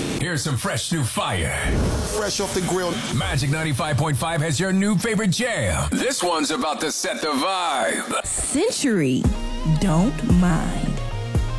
Here's some fresh new fire. Fresh off the grill. Magic 95.5 has your new favorite jam. This one's about to set the vibe. Century, don't mind.